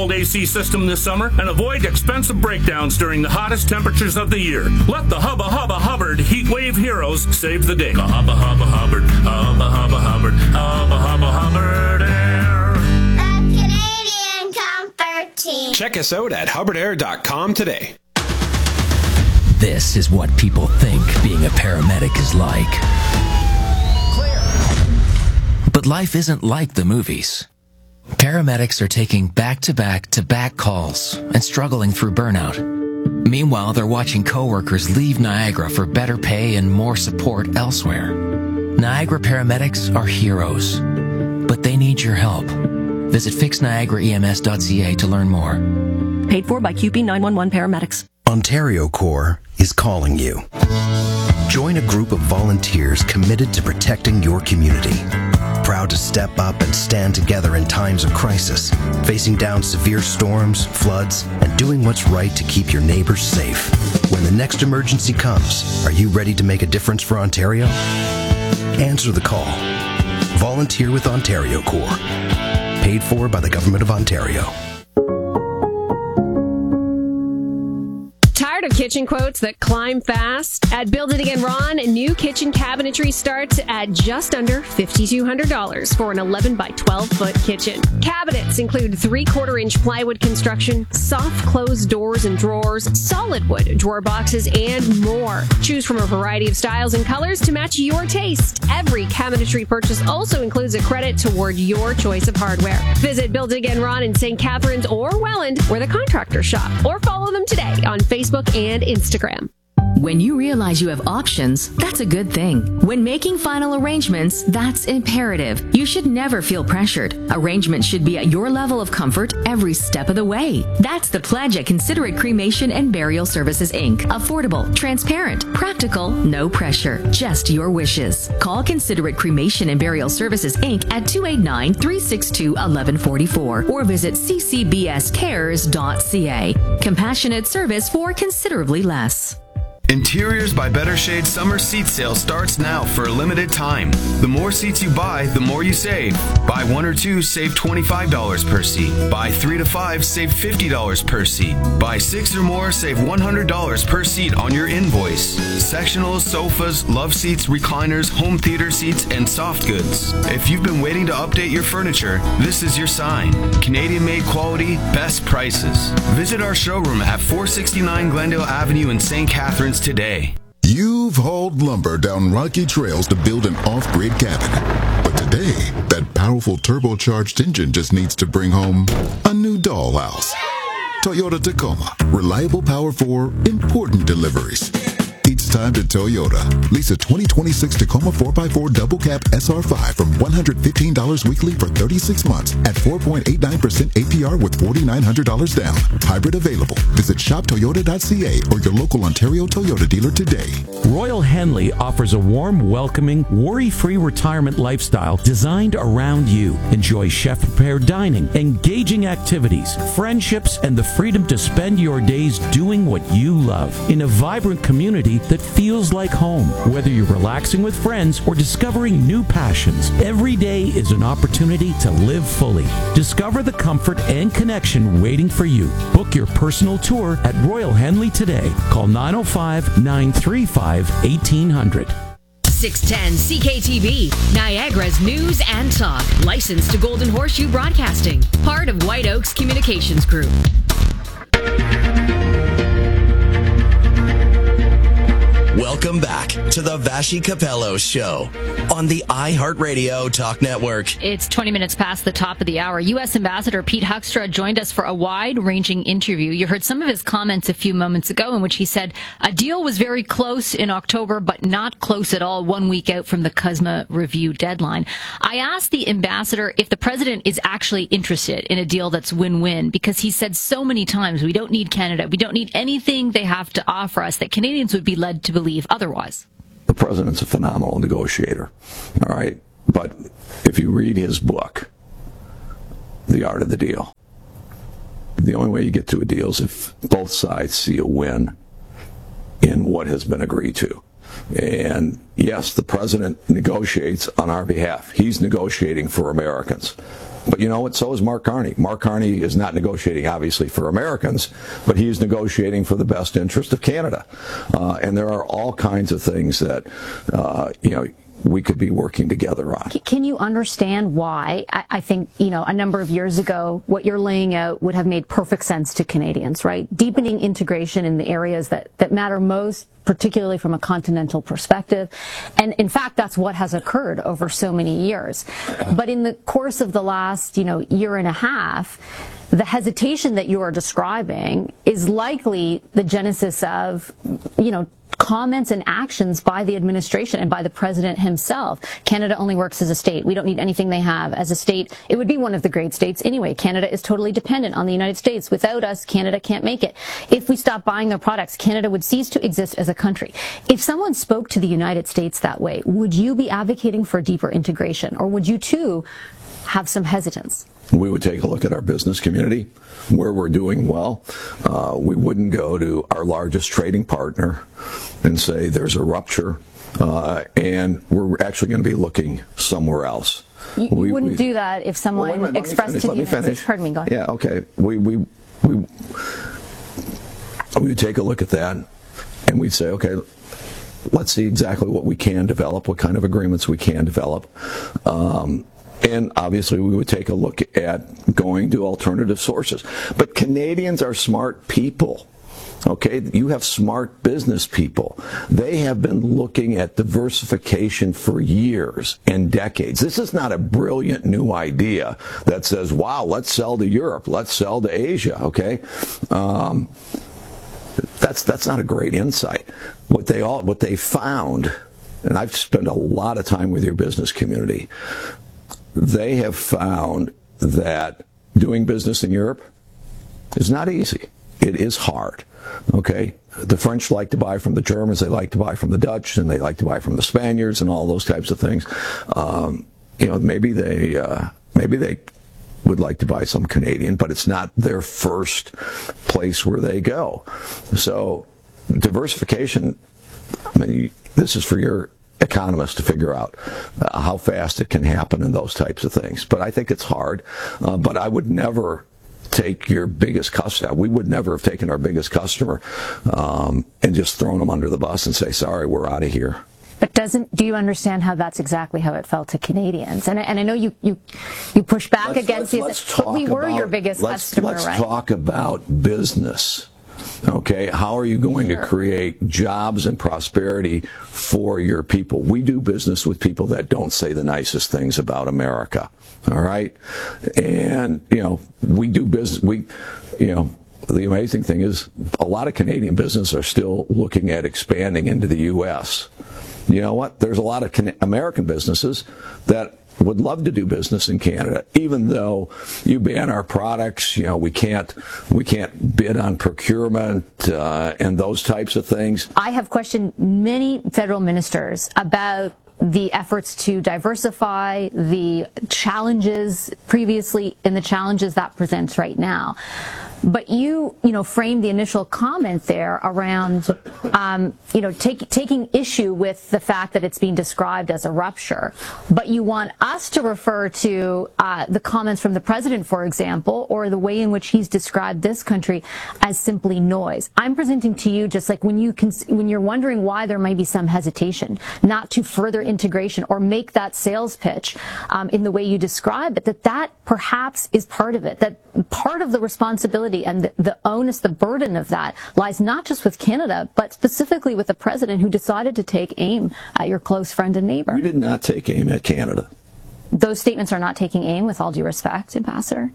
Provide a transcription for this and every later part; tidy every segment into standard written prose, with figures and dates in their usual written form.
old AC system this summer and avoid expensive breakdowns during the hottest temperatures of the year. Let the Hubba Hubba Hubbard Heat Wave heroes save the day. The Hubba Hubba Hubbard, Hubba Hubba Hubbard, Hubba Hubba Hubbard Air. The Canadian Comfort Team. Check us out at hubbardair.com today. This is what people think being a paramedic is like. But life isn't like the movies. Paramedics are taking back-to-back-to-back calls and struggling through burnout. Meanwhile, they're watching coworkers leave Niagara for better pay and more support elsewhere. Niagara paramedics are heroes, but they need your help. Visit fixniagaraems.ca to learn more. Paid for by QP 911 paramedics. Ontario Corps is calling you. Join a group of volunteers committed to protecting your community. Proud to step up and stand together in times of crisis, facing down severe storms, floods, and doing what's right to keep your neighbors safe. When the next emergency comes, are you ready to make a difference for Ontario? Answer the call. Volunteer with Ontario Corps. Paid for by the Government of Ontario. Tired of kitchen quotes that climb fast? At Build It Again Ron, new kitchen cabinetry starts at just under $5,200 for an 11 by 12 foot kitchen. Cabinets include 3/4-inch plywood construction, soft closed doors and drawers, solid wood drawer boxes, and more. Choose from a variety of styles and colors to match your taste. Every cabinetry purchase also includes a credit toward your choice of hardware. Visit Build It Again Ron in St. Catharines or Welland, where the contractors shop, or follow them today on Facebook and Instagram. When you realize you have options, that's a good thing. When making final arrangements, that's imperative. You should never feel pressured. Arrangements should be at your level of comfort every step of the way. That's the pledge at Considerate Cremation and Burial Services, Inc. Affordable, transparent, practical, no pressure, just your wishes. Call Considerate Cremation and Burial Services, Inc. at 289-362-1144 or visit ccbscares.ca. Compassionate service for considerably less. Interiors by Better Shade summer seat sale starts now for a limited time. The more seats you buy, the more you save. Buy 1 or 2, save $25 per seat. Buy 3 to 5, save $50 per seat. Buy 6 or more, save $100 per seat on your invoice. Sectionals, sofas, love seats, recliners, home theater seats, and soft goods. If you've been waiting to update your furniture, this is your sign. Canadian-made quality, best prices. Visit our showroom at 469 Glendale Avenue in St. Catharines today. You've hauled lumber down rocky trails to build an off-grid cabin. But today, that powerful turbocharged engine just needs to bring home a new dollhouse. Toyota Tacoma. Reliable power for important deliveries. It's time to Toyota. Lease a 2026 Tacoma 4x4 double cab SR5 from $115 weekly for 36 months at 4.89% APR with $4,900 down. Hybrid available. Visit shoptoyota.ca or your local Ontario Toyota dealer today. Royal Henley offers a warm, welcoming, worry-free retirement lifestyle designed around you. Enjoy chef-prepared dining, engaging activities, friendships, and the freedom to spend your days doing what you love in a vibrant community that feels like home. Whether you're relaxing with friends or discovering new passions, every day is an opportunity to live fully. Discover the comfort and connection waiting for you. Book your personal tour at Royal Henley today. Call 905-935-1800. 610 CKTV, Niagara's news and talk. Licensed to Golden Horseshoe Broadcasting. Part of White Oaks Communications Group. Welcome back to the Vashi Capello Show on the iHeartRadio Talk Network. It's 20 minutes past the top of the hour. U.S. Ambassador Pete Huckstra joined us for a wide-ranging interview. You heard some of his comments a few moments ago in which he said a deal was very close in October, but not close at all 1 week out from the CUSMA review deadline. I asked the ambassador if the president is actually interested in a deal that's win-win, because he said so many times, we don't need Canada, we don't need anything they have to offer us, that Canadians would be led to believe otherwise. The president's a phenomenal negotiator, all right? But if you read his book, The Art of the Deal, the only way you get to a deal is if both sides see a win in what has been agreed to. And yes, the president negotiates on our behalf. He's negotiating for Americans. But you know what? So is Mark Carney. Mark Carney is not negotiating, obviously, for Americans, but he's negotiating for the best interest of Canada. And there are all kinds of things that, we could be working together on. Can you understand why? I think, a number of years ago, what you're laying out would have made perfect sense to Canadians, right? Deepening integration in the areas that matter most, particularly from a continental perspective. And in fact, that's what has occurred over so many years. But in the course of the last, year and a half, the hesitation that you are describing is likely the genesis of, comments and actions by the administration and by the president himself. Canada only works as a state. We don't need anything they have. As a state, it would be one of the great states anyway. Canada is totally dependent on the United States. Without us, Canada can't make it. If we stop buying their products, Canada would cease to exist as a country. If someone spoke to the United States that way, would you be advocating for deeper integration, or would you too have some hesitance? We would take a look at our business community, where we're doing well. We wouldn't go to our largest trading partner and say there's a rupture, and we're actually going to be looking somewhere else. You wouldn't do that if someone expressed to the United States. Pardon me, go ahead. Yeah, okay. We would take a look at that, and we'd say, okay, let's see exactly what we can develop, what kind of agreements we can develop. And obviously, we would take a look at going to alternative sources. But Canadians are smart people. Okay, you have smart business people. They have been looking at diversification for years and decades. This is not a brilliant new idea that says, wow, let's sell to Europe, let's sell to Asia, okay? That's not a great insight. What they found, and I've spent a lot of time with your business community, they have found that doing business in Europe is not easy. It is hard. Okay? The French like to buy from the Germans, they like to buy from the Dutch, and they like to buy from the Spaniards and all those types of things. Maybe they would like to buy some Canadian, but it's not their first place where they go. So diversification, this is for your economists to figure out how fast it can happen and those types of things. But I think it's hard. But I would never take your biggest customer. We would never have taken our biggest customer and just thrown them under the bus and say, sorry, we're out of here. But do you understand how that's exactly how it felt to Canadians? And I know you push back against it, but we were your biggest customer, right? Let's talk about business. Okay, how are you going to create jobs and prosperity for your people? We do business with people that don't say the nicest things about America. All right, and we do business. The amazing thing is a lot of Canadian business are still looking at expanding into the U.S. You know what? There's a lot of American businesses that would love to do business in Canada, even though you ban our products. We can't bid on procurement and those types of things. I have questioned many federal ministers about the efforts to diversify, the challenges previously, and the challenges that presents right now. But you framed the initial comment there around, taking issue with the fact that it's being described as a rupture. But you want us to refer to the comments from the president, for example, or the way in which he's described this country as simply noise. I'm presenting to you just like when you're wondering why there might be some hesitation not to further integration or make that sales pitch in the way you describe it, that perhaps is part of it, that part of the responsibility and the onus, the burden of that lies not just with Canada, but specifically with the president who decided to take aim at your close friend and neighbor. We did not take aim at Canada. Those statements are not taking aim, with all due respect, Ambassador.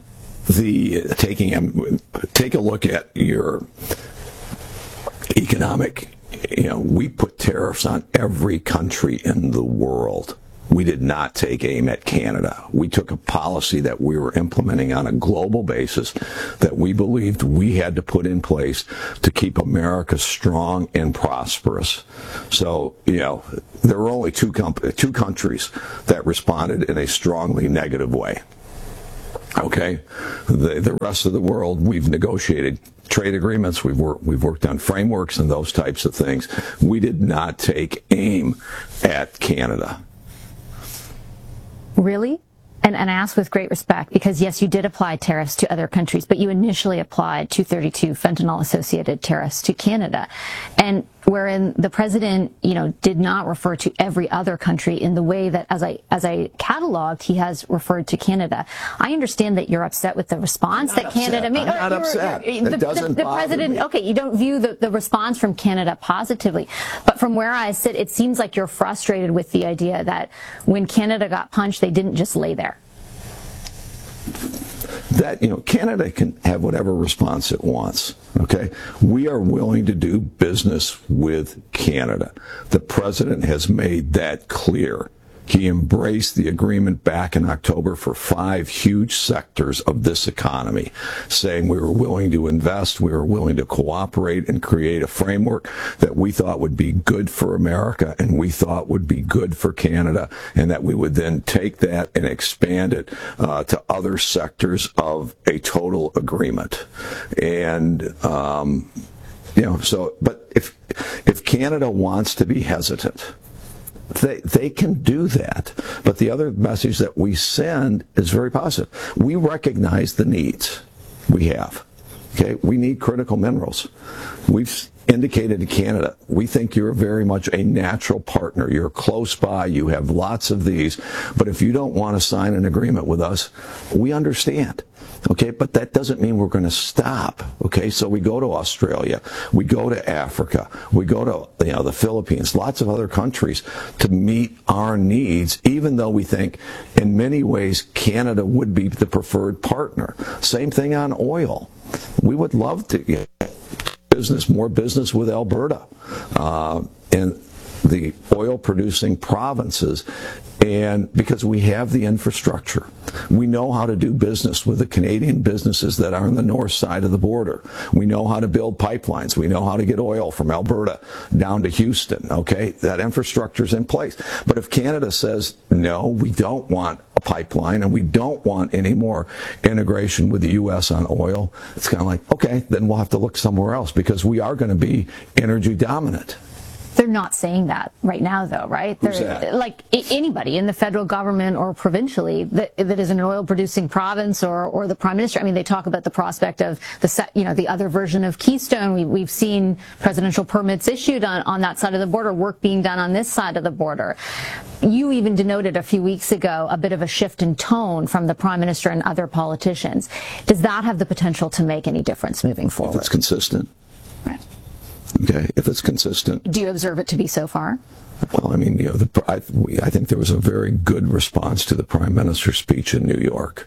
Take a look at your economic, we put tariffs on every country in the world. We did not take aim at Canada. We took a policy that we were implementing on a global basis that we believed we had to put in place to keep America strong and prosperous. So, there were only two countries that responded in a strongly negative way. Okay? The rest of the world, we've negotiated trade agreements, we've worked on frameworks and those types of things. We did not take aim at Canada. Really? and I ask with great respect, because yes, you did apply tariffs to other countries, but you initially applied 232 fentanyl-associated tariffs to Canada, and wherein the president, did not refer to every other country in the way that, as I cataloged, he has referred to Canada. I understand that you're upset with the response that Canada made. I'm not upset. It doesn't the bother president, me. okay, you don't view the response from Canada positively, but from where I sit, it seems like you're frustrated with the idea that when Canada got punched, they didn't just lay there. That, Canada can have whatever response it wants, okay? We are willing to do business with Canada. The president has made that clear. He embraced the agreement back in October for 5 huge sectors of this economy, saying we were willing to invest, we were willing to cooperate and create a framework that we thought would be good for America and we thought would be good for Canada, and that we would then take that and expand it to other sectors of a total agreement. And, but if Canada wants to be hesitant, they can do that. But the other message that we send is very positive. We recognize the needs we have. Okay, we need critical minerals. We've indicated to Canada, we think you're very much a natural partner. You're close by. You have lots of these. But if you don't want to sign an agreement with us, we understand. Okay, but that doesn't mean we're going to stop. Okay, so we go to Australia, we go to Africa, we go to the Philippines, lots of other countries to meet our needs, even though we think in many ways Canada would be the preferred partner. Same thing on oil. We would love to get more business with Alberta and the oil-producing provinces, and because we have the infrastructure. We know how to do business with the Canadian businesses that are on the north side of the border. We know how to build pipelines. We know how to get oil from Alberta down to Houston, okay? That infrastructure's in place. But if Canada says, no, we don't want a pipeline and we don't want any more integration with the U.S. on oil, it's kind of like, okay, then we'll have to look somewhere else because we are going to be energy dominant. They're not saying that right now, though, right? Who's that? Like anybody in the federal government or provincially that is an oil-producing province or the prime minister. I mean, they talk about the prospect of the other version of Keystone. We've seen presidential permits issued on that side of the border, work being done on this side of the border. You even denoted a few weeks ago a bit of a shift in tone from the prime minister and other politicians. Does that have the potential to make any difference moving forward? If it's consistent. Right. Okay, if it's consistent. Do you observe it to be so far? Well, I mean, I think there was a very good response to the Prime Minister's speech in New York.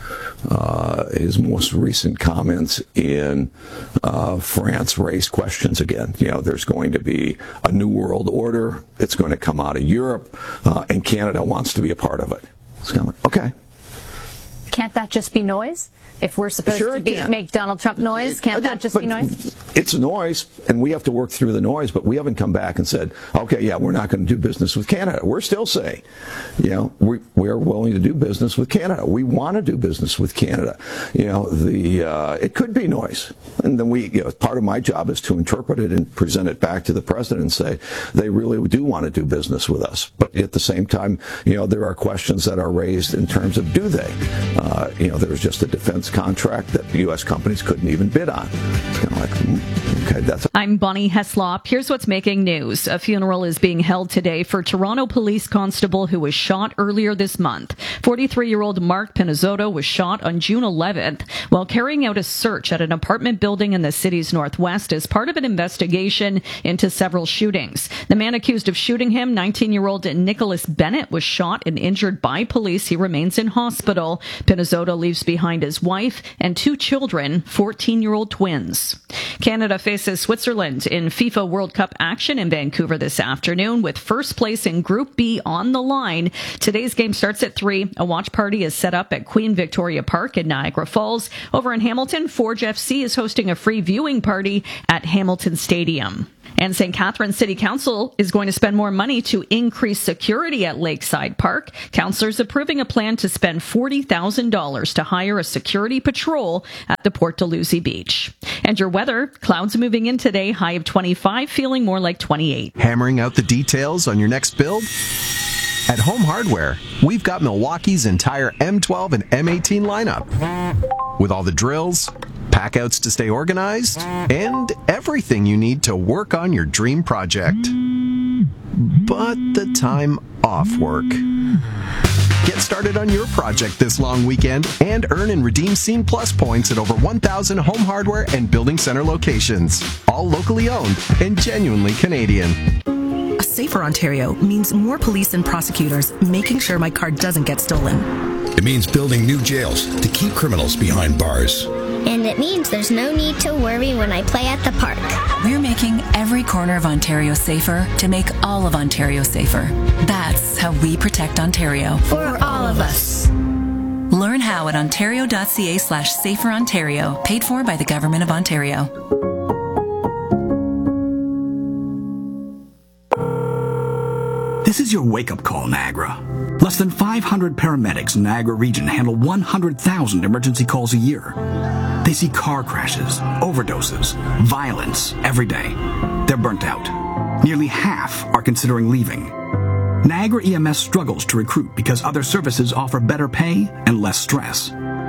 His most recent comments in France raised questions again. There's going to be a new world order. It's going to come out of Europe, and Canada wants to be a part of it. It's kind of like, okay. Can't that just be noise? If we're supposed to make Donald Trump noise, can't that just be noise? It's noise, and we have to work through the noise, but we haven't come back and said, okay, yeah, we're not going to do business with Canada. We're still saying, we're willing to do business with Canada. We want to do business with Canada. It could be noise. And then part of my job is to interpret it and present it back to the president and say, they really do want to do business with us. But at the same time, there are questions that are raised in terms of do they? There was just a defense contract that U.S. companies couldn't even bid on. It's kind of like, okay, that's... I'm Bonnie Heslop. Here's what's making news. A funeral is being held today for Toronto police constable who was shot earlier this month. 43-year-old Mark Pinizzotto was shot on June 11th while carrying out a search at an apartment building in the city's northwest as part of an investigation into several shootings. The man accused of shooting him, 19-year-old Nicholas Bennett, was shot and injured by police. He remains in hospital. Pinizzotto leaves behind his wife and 2 children, 14-year-old twins. Canada faces Switzerland in FIFA World Cup action in Vancouver this afternoon with first place in Group B on the line. Today's game starts at 3. A watch party is set up at Queen Victoria Park in Niagara Falls. Over in Hamilton, Forge FC is hosting a free viewing party at Hamilton Stadium. And St. Catharines City Council is going to spend more money to increase security at Lakeside Park. Councillors approving a plan to spend $40,000 to hire a security patrol at the Port Dalhousie Beach. And your weather, clouds moving in today, high of 25, feeling more like 28. Hammering out the details on your next build? At Home Hardware, we've got Milwaukee's entire M12 and M18 lineup, with all the drills, packouts to stay organized, and everything you need to work on your dream project. But the time off work. Get started on your project this long weekend and earn and redeem Scene Plus points at over 1,000 Home Hardware and Building Center locations, all locally owned and genuinely Canadian. A safer Ontario means more police and prosecutors making sure my car doesn't get stolen. It means building new jails to keep criminals behind bars. And it means there's no need to worry when I play at the park. We're making every corner of Ontario safer to make all of Ontario safer. That's how we protect Ontario. For all of us. Learn how at ontario.ca/saferontario, paid for by the Government of Ontario. This is your wake-up call, Niagara. Less than 500 paramedics in Niagara region handle 100,000 emergency calls a year. They see car crashes, overdoses, violence every day. They're burnt out. Nearly half are considering leaving. Niagara EMS struggles to recruit because other services offer better pay and less stress.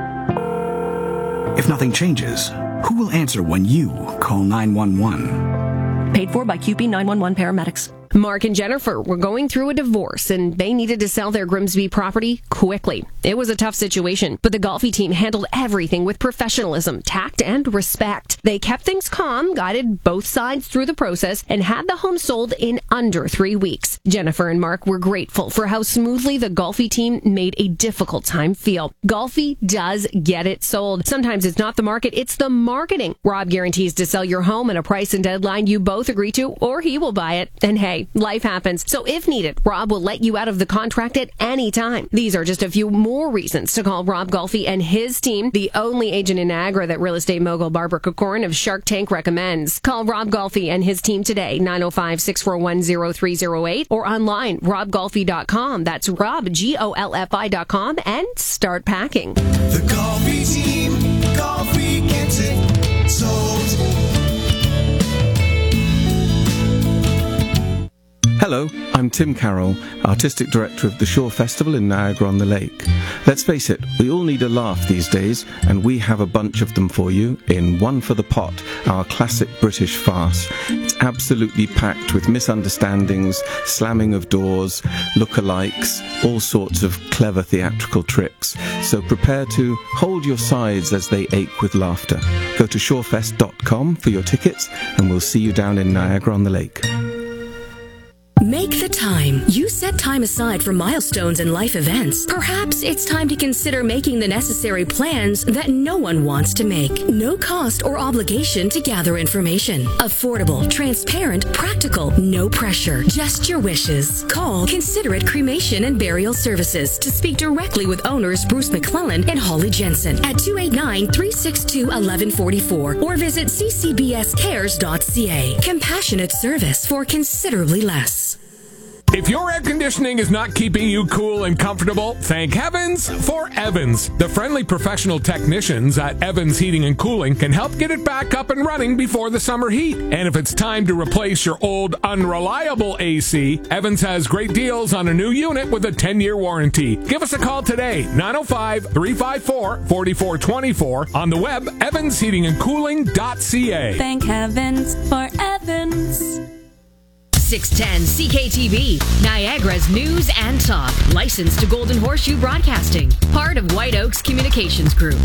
If nothing changes, who will answer when you call 911? Paid for by QP 911 paramedics. Mark and Jennifer were going through a divorce and they needed to sell their Grimsby property quickly. It was a tough situation, but the Golfi team handled everything with professionalism, tact, and respect. They kept things calm, guided both sides through the process, and had the home sold in under 3 weeks. Jennifer and Mark were grateful for how smoothly the Golfi team made a difficult time feel. Golfi does get it sold. Sometimes it's not the market, it's the marketing. Rob guarantees to sell your home at a price and deadline you both agree to, or he will buy it. And hey, life happens. So if needed, Rob will let you out of the contract at any time. These are just a few more reasons to call Rob Golfi and his team, the only agent in Niagara that real estate mogul Barbara Corcoran of Shark Tank recommends. Call Rob Golfi and his team today, 905-641-0308, or online, robgolfi.com. That's Rob, Golfi.com, and start packing. The Golfi team, Golfi gets it sold. Hello, I'm Tim Carroll, Artistic Director of the Shore Festival in Niagara-on-the-Lake. Let's face it, we all need a laugh these days, and we have a bunch of them for you in One for the Pot, our classic British farce. It's absolutely packed with misunderstandings, slamming of doors, lookalikes, all sorts of clever theatrical tricks. So prepare to hold your sides as they ache with laughter. Go to shorefest.com for your tickets, and we'll see you down in Niagara-on-the-Lake. Make the time. You set time aside for milestones and life events. Perhaps it's time to consider making the necessary plans that no one wants to make. No cost or obligation to gather information. Affordable, transparent, practical, no pressure. Just your wishes. Call Considerate Cremation and Burial Services to speak directly with owners Bruce McClellan and Holly Jensen at 289-362-1144 or visit ccbscares.ca. Compassionate service for considerably less. If your air conditioning is not keeping you cool and comfortable, thank heavens for Evans. The friendly professional technicians at Evans Heating and Cooling can help get it back up and running before the summer heat. And if it's time to replace your old unreliable AC, Evans has great deals on a new unit with a 10-year warranty. Give us a call today, 905-354-4424, on the web, evansheatingandcooling.ca. Thank heavens for Evans. 610 CKTV, Niagara's news and talk. Licensed to Golden Horseshoe Broadcasting. Part of White Oaks Communications Group.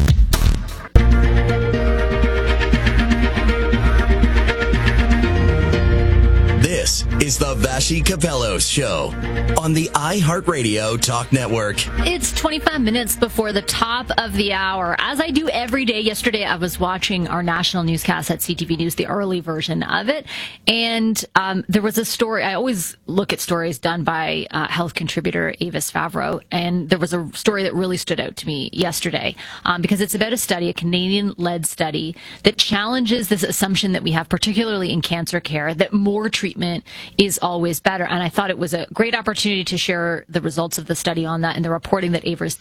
This is the Vashi Capello Show on the iHeartRadio Talk Network. It's 25 minutes before the top of the hour. As I do every day, yesterday I was watching our national newscast at CTV News, the early version of it, and there was a story. I always look at stories done by health contributor Avis Favreau, and there was a story that really stood out to me yesterday because it's about a study, a Canadian-led study, that challenges this assumption that we have, particularly in cancer care, that more treatment is always always better. And I thought it was a great opportunity to share the results of the study on that and the reporting that Avis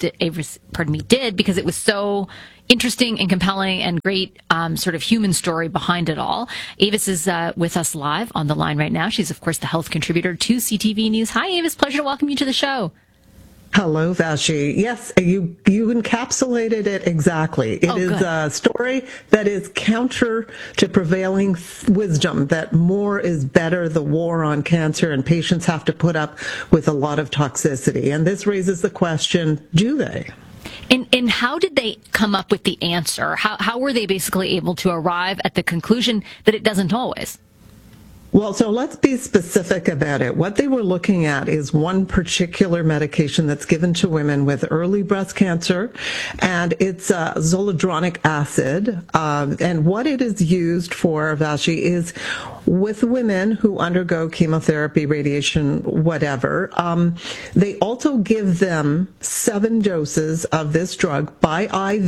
did, because it was so interesting and compelling and great sort of human story behind it all. Avis is with us live on the line right now. She's, of course, the health contributor to CTV News. Hi, Avis. Pleasure to welcome you to the show. Hello, Vashi. Yes, you encapsulated it exactly. It is a story that is counter to prevailing wisdom that more is better, the war on cancer, and patients have to put up with a lot of toxicity. And this raises the question, do they? And how did they come up with the answer? How were they basically able to arrive at the conclusion that it doesn't always? Well, so let's be specific about it. What they were looking at is one particular medication that's given to women with early breast cancer, and it's zoledronic acid. And what it is used for, Vashi, is with women who undergo chemotherapy, radiation, whatever. They also give them 7 doses of this drug by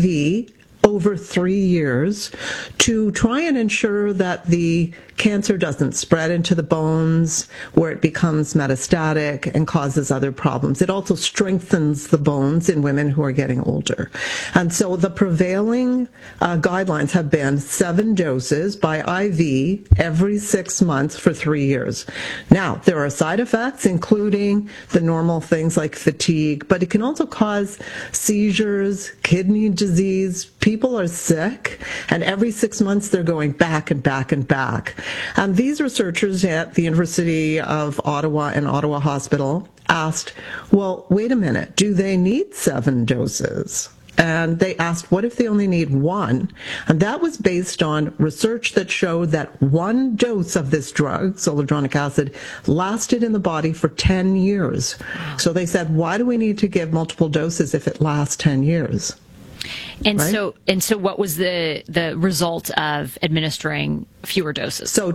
IV over 3 years to try and ensure that the cancer doesn't spread into the bones where it becomes metastatic and causes other problems. It also strengthens the bones in women who are getting older. And so the prevailing guidelines have been 7 doses by IV every 6 months for 3 years. Now, there are side effects, including the normal things like fatigue, but it can also cause seizures, kidney disease. People are sick, and every 6 months they're going back and back and back. And these researchers at the University of Ottawa and Ottawa Hospital asked, well, wait a minute, do they need 7 doses? And they asked, what if they only need 1? And that was based on research that showed that 1 dose of this drug, zoledronic acid, lasted in the body for 10 years. So they said, why do we need to give multiple doses if it lasts 10 years? And right? so what was the result of administering fewer doses? So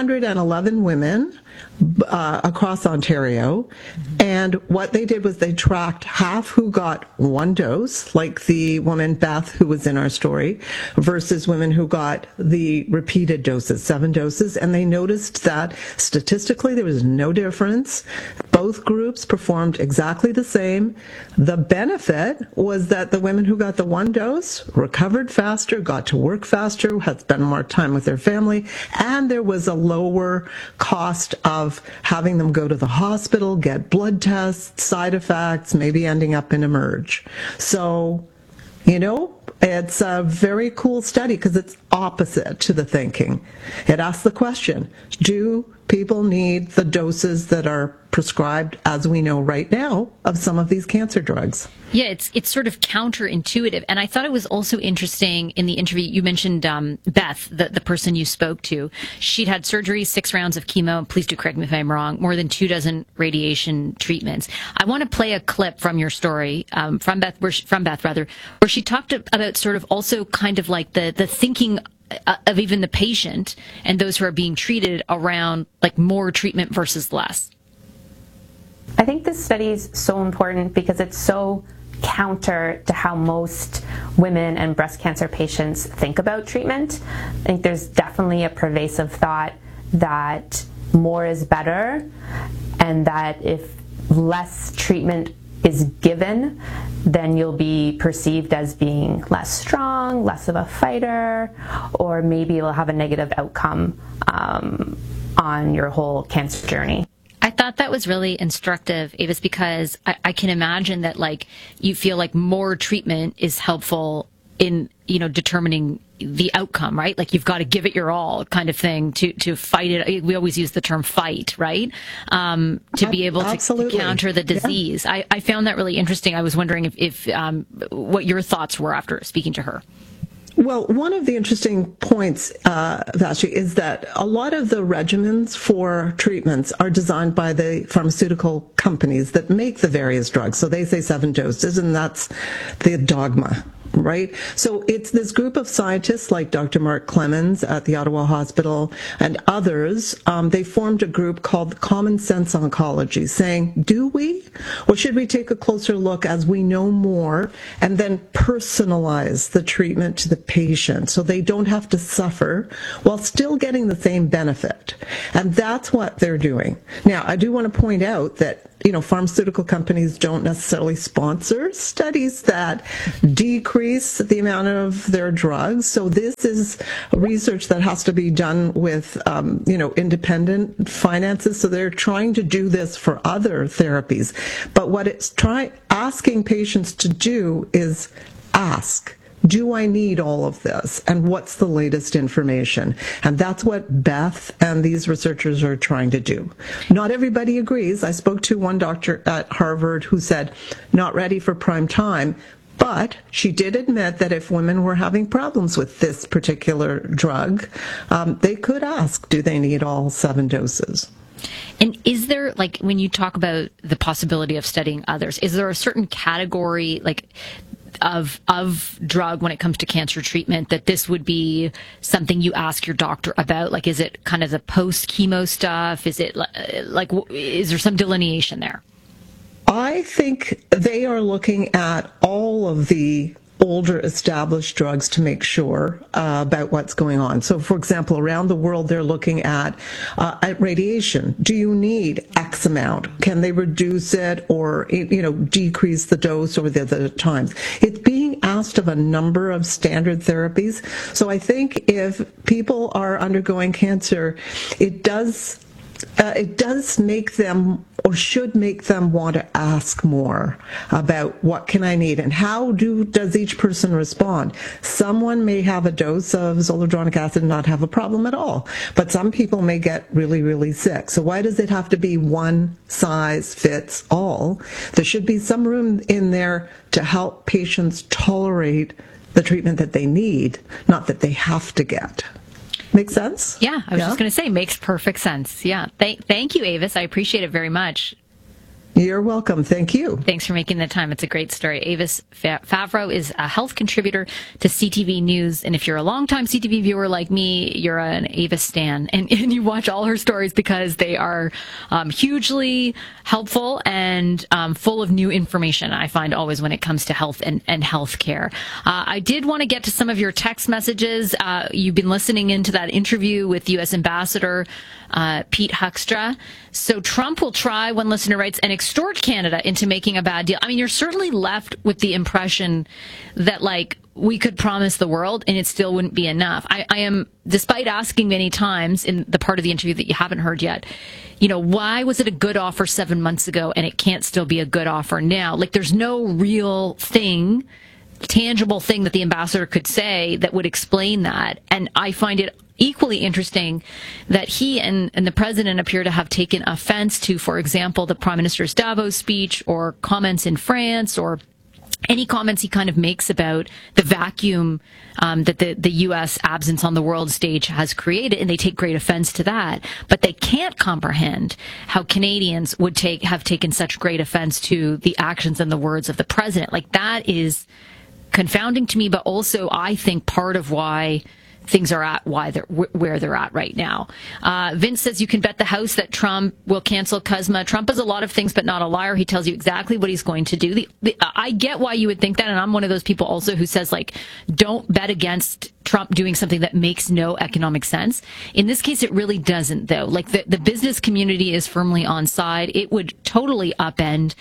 211 women across Ontario, and what they did was they tracked half who got 1 dose, like the woman Beth who was in our story, versus women who got the repeated doses, 7 doses, and they noticed that statistically there was no difference. Both groups performed exactly the same. The benefit was that the women who got the 1 dose recovered faster, got to work faster, had spent more time with their family, and there was a lower cost of having them go to the hospital, get blood tests, side effects, maybe ending up in eMERGE. So, you know, it's a very cool study because it's opposite to the thinking. It asks the question, do people need the doses that are prescribed, as we know right now, of some of these cancer drugs? Yeah, it's sort of counterintuitive. And I thought it was also interesting in the interview, you mentioned Beth, the person you spoke to. She'd had surgery, 6 rounds of chemo, please do correct me if I'm wrong, more than 24 radiation treatments. I want to play a clip from your story, from Beth, where she talked about sort of also kind of like the thinking of even the patient and those who are being treated around like more treatment versus less. I think this study is so important because it's so counter to how most women and breast cancer patients think about treatment. I think there's definitely a pervasive thought that more is better, and that if less treatment is given, then you'll be perceived as being less strong, less of a fighter, or maybe you'll have a negative outcome on your whole cancer journey. I thought that was really instructive, Avis, because I can imagine that like you feel like more treatment is helpful in, you know, determining the outcome, right? Like you've got to give it your all kind of thing to fight it. We always use the term fight, right? To be able to counter the disease. Yeah. I found that really interesting. I was wondering if what your thoughts were after speaking to her. Well, one of the interesting points, Vashi, is that a lot of the regimens for treatments are designed by the pharmaceutical companies that make the various drugs. So they say 7 doses, and that's the dogma. right? So it's this group of scientists like Dr. Mark Clemens at the Ottawa Hospital and others. They formed a group called Common Sense Oncology, saying, do we? Or should we take a closer look as we know more and then personalize the treatment to the patient so they don't have to suffer while still getting the same benefit? And that's what they're doing. Now, I do want to point out that pharmaceutical companies don't necessarily sponsor studies that decrease the amount of their drugs. So this is research that has to be done with, independent finances. So they're trying to do this for other therapies. But what it's asking patients to do is ask, do I need all of this? And what's the latest information? And that's what Beth and these researchers are trying to do. Not everybody agrees. I spoke to one doctor at Harvard who said, not ready for prime time. But she did admit that if women were having problems with this particular drug, they could ask, do they need all 7 doses? And is there, when you talk about the possibility of studying others, is there a certain category, of drug when it comes to cancer treatment that this would be something you ask your doctor about? Like, is it kind of the post-chemo stuff? Is it is there some delineation there? I think they are looking at all of the older established drugs to make sure about what's going on. So, for example, around the world, they're looking at radiation. Do you need X amount? Can they reduce it or, decrease the dose over the times? It's being asked of a number of standard therapies. So I think if people are undergoing cancer, it does make them, or should make them, want to ask more about what can I need and how does each person respond. Someone may have a dose of zoledronic acid and not have a problem at all, but some people may get really, really sick. So why does it have to be one size fits all? There should be some room in there to help patients tolerate the treatment that they need, not that they have to get. Make sense? Yeah, I was just going to say, makes perfect sense. Yeah. Thank you, Avis. I appreciate it very much. You're welcome. Thank you. Thanks for making the time. It's a great story. Avis Favreau is a health contributor to CTV News. And if you're a longtime CTV viewer like me, you're an Avis stan. And you watch all her stories because they are hugely helpful and full of new information, I find, always when it comes to health and health care. I did want to get to some of your text messages. You've been listening into that interview with U.S. Ambassador Pete Huckstra. So Trump will try, one listener writes, and extort Canada into making a bad deal. I mean, you're certainly left with the impression that, we could promise the world and it still wouldn't be enough. I am, despite asking many times in the part of the interview that you haven't heard yet, why was it a good offer 7 months ago and it can't still be a good offer now? There's no real tangible thing that the ambassador could say that would explain that. And I find it equally interesting that he and the president appear to have taken offense to, for example, the Prime Minister's Davos speech or comments in France or any comments he kind of makes about the vacuum that the U.S. absence on the world stage has created, and they take great offense to that. But they can't comprehend how Canadians would have taken such great offense to the actions and the words of the president. That is confounding to me, but also I think part of why things are at where they're at right now. Vince says you can bet the house that Trump will cancel CUSMA. Trump is a lot of things, but not a liar. He tells you exactly what he's going to do. I get why you would think that, and I'm one of those people also who says, don't bet against Trump doing something that makes no economic sense. In this case, it really doesn't, though. The business community is firmly on side. It would totally upend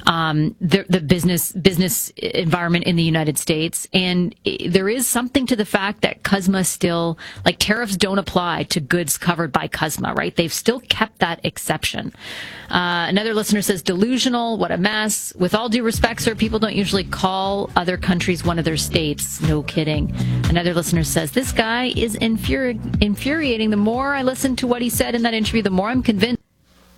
the business environment in the United States. And there is something to the fact that CUSMA still, tariffs don't apply to goods covered by CUSMA, right? They've still kept that exception. Another listener says, delusional, what a mess. With all due respect, sir, people don't usually call other countries one of their states. No kidding. Another listener says, this guy is infuriating. The more I listen to what he said in that interview, the more I'm convinced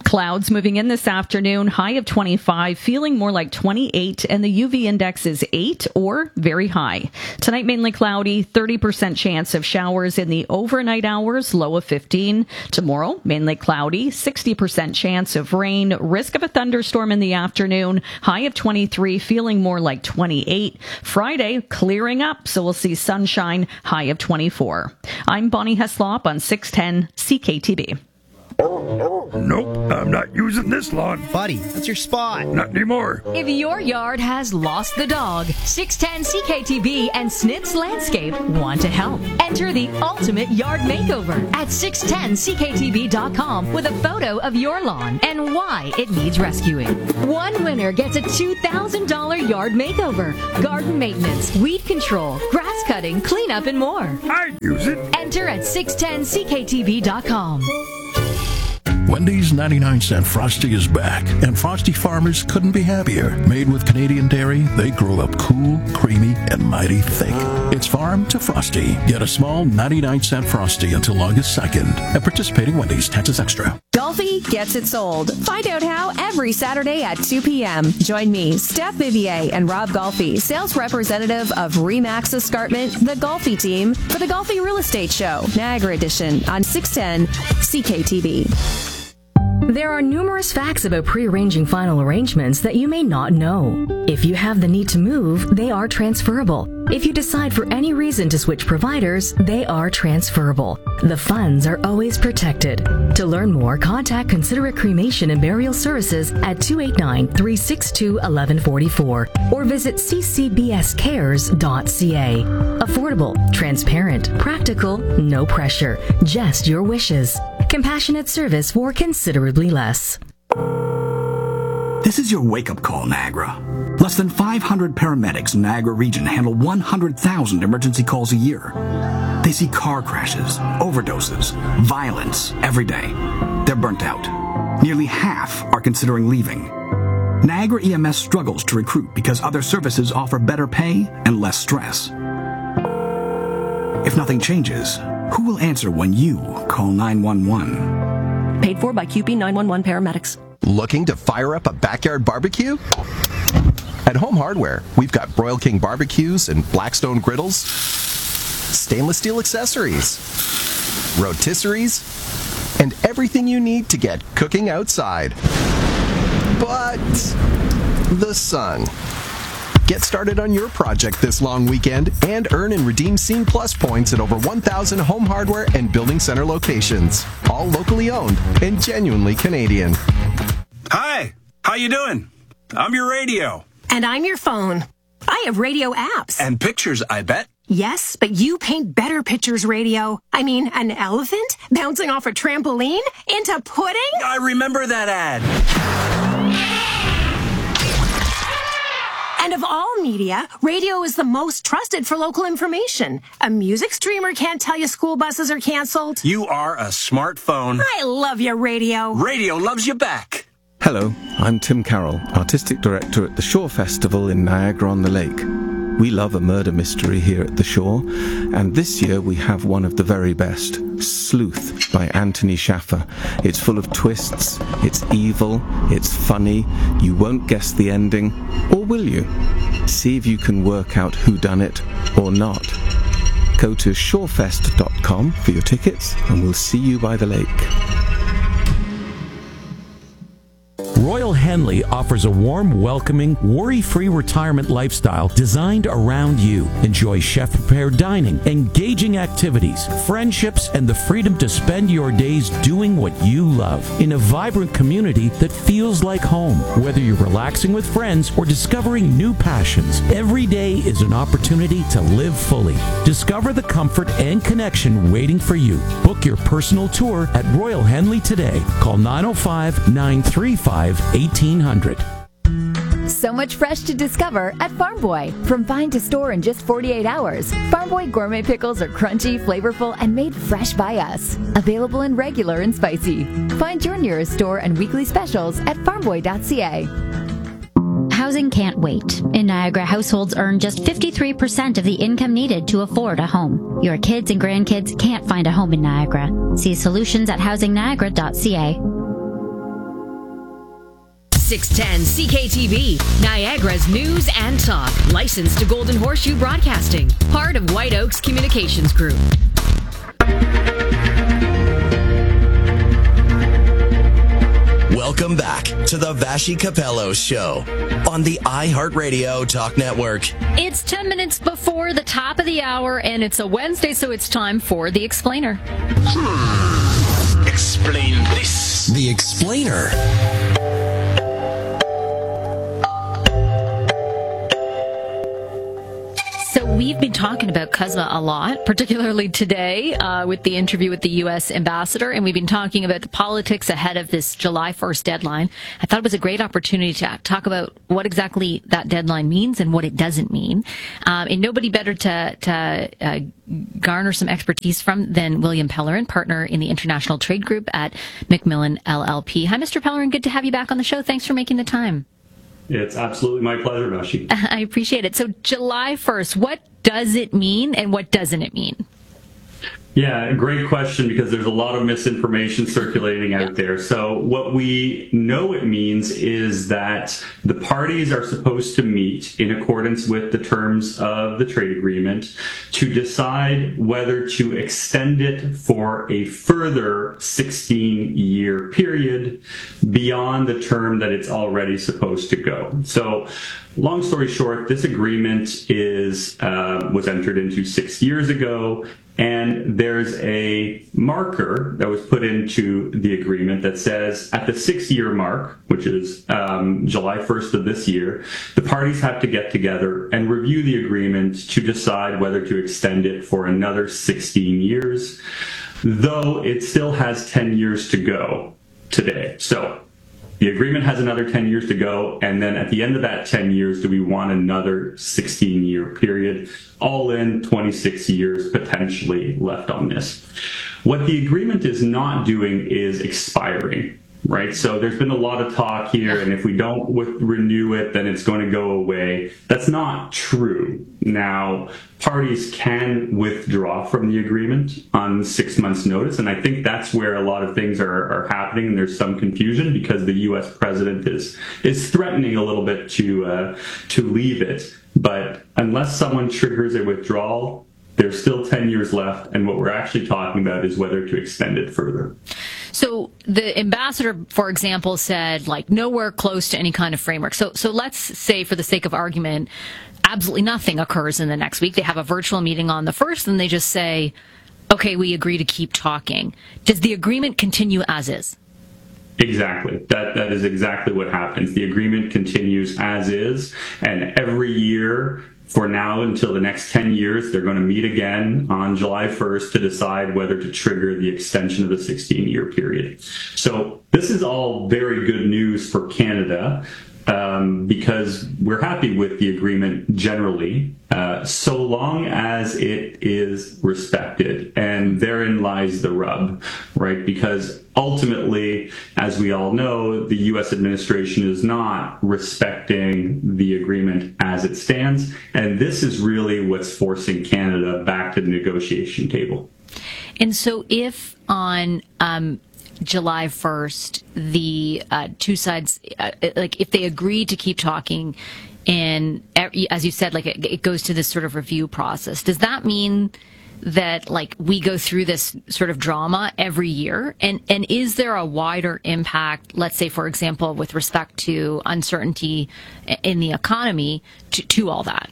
Clouds moving in this afternoon, high of 25, feeling more like 28, and the UV index is 8 or very high. Tonight, mainly cloudy, 30% chance of showers in the overnight hours, low of 15. Tomorrow, mainly cloudy, 60% chance of rain, risk of a thunderstorm in the afternoon, high of 23, feeling more like 28. Friday, clearing up, so we'll see sunshine, high of 24. I'm Bonnie Heslop on 610 CKTB. Nope, I'm not using this lawn. Buddy, that's your spot. Not anymore. If your yard has lost the dog, 610 CKTB and Snitz Landscape want to help. Enter the ultimate yard makeover at 610ckTB.com with a photo of your lawn and why it needs rescuing. One winner gets a $2,000 yard makeover, garden maintenance, weed control, grass cutting, cleanup, and more. I'd use it. Enter at 610ckTB.com. Wendy's 99-cent Frosty is back, and Frosty farmers couldn't be happier. Made with Canadian dairy, they grow up cool, creamy, and mighty thick. It's farm to Frosty. Get a small 99-cent Frosty until August 2nd at participating Wendy's, Texas Extra. Golfy gets it sold. Find out how every Saturday at 2 p.m. Join me, Steph Vivier, and Rob Golfy, sales representative of Remax Escarpment, the Golfy team, for the Golfy Real Estate Show, Niagara Edition, on 610 CKTB. There are numerous facts about pre-arranging final arrangements that you may not know. If you have the need to move, they are transferable. If you decide for any reason to switch providers, they are transferable. The funds are always protected. To learn more, contact Considerate Cremation and Burial Services at 289-362-1144 or visit ccbscares.ca. Affordable, transparent, practical, no pressure, just your wishes. Compassionate service for considerably less. This is your wake-up call, Niagara. Less than 500 paramedics in Niagara region handle 100,000 emergency calls a year. They see car crashes, overdoses, violence every day. They're burnt out. Nearly half are considering leaving. Niagara EMS struggles to recruit because other services offer better pay and less stress. If nothing changes, who will answer when you call 911? Paid for by QP 911 paramedics. Looking to fire up a backyard barbecue? At Home Hardware, we've got Broil King barbecues and Blackstone griddles, stainless steel accessories, rotisseries, and everything you need to get cooking outside. But the sun. Get started on your project this long weekend and earn and redeem Scene Plus points at over 1,000 Home Hardware and Building Center locations. All locally owned and genuinely Canadian. Hi, how you doing? I'm your radio. And I'm your phone. I have radio apps. And pictures, I bet. Yes, but you paint better pictures, radio. I mean, an elephant bouncing off a trampoline into pudding? I remember that ad. And of all media, radio is the most trusted for local information. A music streamer can't tell you school buses are canceled. You are a smartphone. I love you, radio. Radio loves you back. Hello, I'm Tim Carroll, Artistic Director at the Shore Festival in Niagara-on-the-Lake. We love a murder mystery here at the Shore, and this year we have one of the very best, Sleuth by Anthony Shaffer. It's full of twists, it's evil, it's funny, you won't guess the ending, or will you? See if you can work out who done it or not. Go to shorefest.com for your tickets, and we'll see you by the lake. Royal Henley offers a warm, welcoming, worry-free retirement lifestyle designed around you. Enjoy chef-prepared dining, engaging activities, friendships, and the freedom to spend your days doing what you love in a vibrant community that feels like home. Whether you're relaxing with friends or discovering new passions, every day is an opportunity to live fully. Discover the comfort and connection waiting for you. Book your personal tour at Royal Henley today. Call 905-935-1800. So much fresh to discover at Farm Boy. From find to store in just 48 hours, Farm Boy gourmet pickles are crunchy, flavorful, and made fresh by us. Available in regular and spicy. Find your nearest store and weekly specials at farmboy.ca. Housing can't wait. In Niagara, households earn just 53% of the income needed to afford a home. Your kids and grandkids can't find a home in Niagara. See solutions at housingniagara.ca. 610 CKTB, Niagara's news and talk. Licensed to Golden Horseshoe Broadcasting. Part of White Oaks Communications Group. Welcome back to the Vassy Capello Show on the iHeartRadio Talk Network. It's 10 minutes before the top of the hour, and it's a Wednesday, so it's time for The Explainer. Explain this. The Explainer. So we've been talking about CUSMA a lot, particularly today with the interview with the U.S. ambassador, and we've been talking about the politics ahead of this July 1st deadline. I thought it was a great opportunity to talk about what exactly that deadline means and what it doesn't mean. And nobody better to garner some expertise from than William Pellerin, partner in the International Trade Group at Macmillan LLP. Hi, Mr. Pellerin. Good to have you back on the show. Thanks for making the time. It's absolutely my pleasure, Vassy. I appreciate it. So July 1st, what does it mean and what doesn't it mean? Yeah, great question, because there's a lot of misinformation circulating out there. So what we know it means is that the parties are supposed to meet in accordance with the terms of the trade agreement to decide whether to extend it for a further 16-year period beyond the term that it's already supposed to go. So long story short, this agreement was entered into 6 years ago. And there's a marker that was put into the agreement that says at the 6-year mark, which is July 1st of this year, the parties have to get together and review the agreement to decide whether to extend it for another 16 years, though it still has 10 years to go today. So the agreement has another 10 years to go, and then at the end of that 10 years, do we want another 16-year period? All in 26 years potentially left on this. What the agreement is not doing is expiring, right? So there's been a lot of talk here, and if we don't renew it, then it's going to go away. That's not true. Now, parties can withdraw from the agreement on 6 months' notice, and I think that's where a lot of things are happening, and there's some confusion because the U.S. president is threatening a little bit to leave it. But unless someone triggers a withdrawal, there's still 10 years left, and what we're actually talking about is whether to extend it further. So the ambassador, for example, said, like, nowhere close to any kind of framework. So let's say, for the sake of argument, absolutely nothing occurs in the next week. They have a virtual meeting on the 1st, and they just say, okay, we agree to keep talking. Does the agreement continue as is? Exactly. That is exactly what happens. The agreement continues as is, and every year for now until the next 10 years, they're going to meet again on July 1st to decide whether to trigger the extension of the 16-year period. So this is all very good news for Canada, because we're happy with the agreement generally, so long as it is respected. And therein lies the rub, right? Because ultimately, as we all know, the U.S. administration is not respecting the agreement as it stands. And this is really what's forcing Canada back to the negotiation table. And so if on July 1st, the two sides, like if they agree to keep talking, and as you said, like it goes to this sort of review process, does that mean that like we go through this sort of drama every year? And is there a wider impact, let's say, for example, with respect to uncertainty in the economy to all that?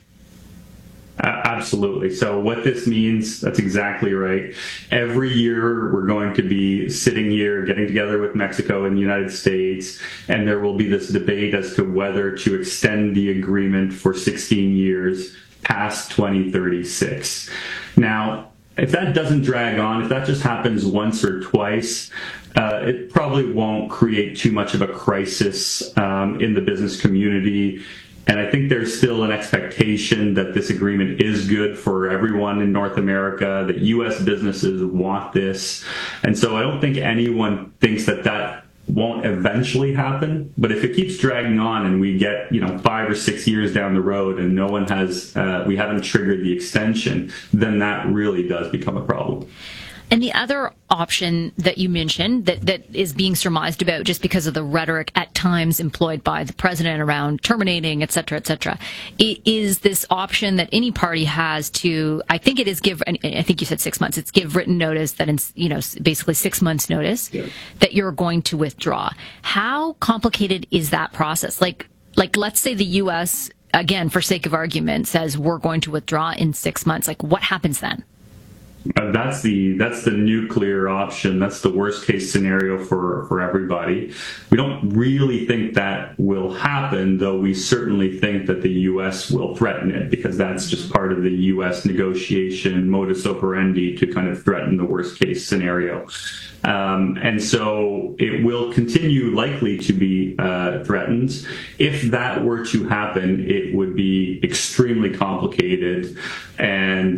Absolutely. So what this means, that's exactly right. Every year we're going to be sitting here, getting together with Mexico and the United States, and there will be this debate as to whether to extend the agreement for 16 years past 2036. Now, if that doesn't drag on, if that just happens once or twice, it probably won't create too much of a crisis in the business community. And I think there's still an expectation that this agreement is good for everyone in North America, that U.S. businesses want this. And so I don't think anyone thinks that won't eventually happen. But if it keeps dragging on and we get, 5 or 6 years down the road and no one has, we haven't triggered the extension, then that really does become a problem. And the other option that you mentioned that is being surmised about just because of the rhetoric at times employed by the president around terminating, et cetera, is this option that any party has to, I think it is give, and I think you said 6 months, it's give written notice that, basically 6 months notice that you're going to withdraw. How complicated is that process? Like let's say the U.S., again, for sake of argument, says we're going to withdraw in 6 months. Like, what happens then? That's the nuclear option. That's the worst case scenario for everybody. We don't really think that will happen, though we certainly think that the U.S. will threaten it, because that's just part of the U.S. negotiation modus operandi to kind of threaten the worst case scenario. And so it will continue likely to be threatened. If that were to happen, it would be extremely complicated and